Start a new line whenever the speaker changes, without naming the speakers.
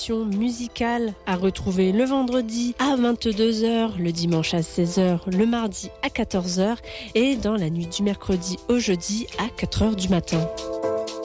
Musicale à retrouver le vendredi à 22h, le dimanche à 16h, le mardi à 14h et dans la nuit du mercredi au jeudi à 4h du matin.